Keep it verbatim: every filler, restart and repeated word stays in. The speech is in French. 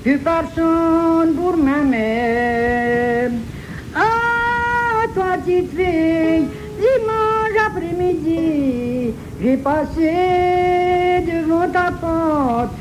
plus personne pour m'aimer. Ah, toi, petite fille, dimanche après-midi, j'ai passé devant ta porte.